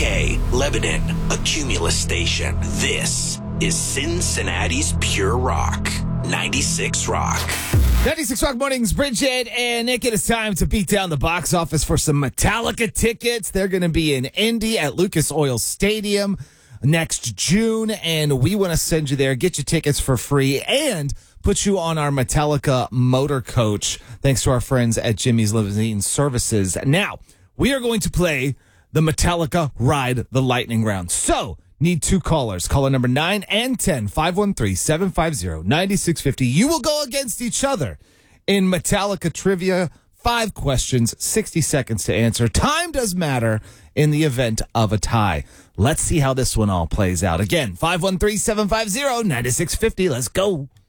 UK, Lebanon, a Cumulus station. This is Cincinnati's Pure Rock. 96 Rock. 96 Rock Mornings, Bridget and Nick. It is time to beat down the box office for some Metallica tickets. They're going to be in Indy at Lucas Oil Stadium next June, and we want to send you there, get you tickets for free, and put you on our Metallica motor coach, thanks to our friends at Jimmy's Limousine Services. Now, we are going to play the Metallica Ride the Lightning round. So, need two callers. Caller number 9 and 10, 513-750-9650. You will go against each other in Metallica trivia. 5 questions, 60 seconds to answer. Time does matter in the event of a tie. Let's see how this one all plays out. Again, 513-750-9650. Let's go.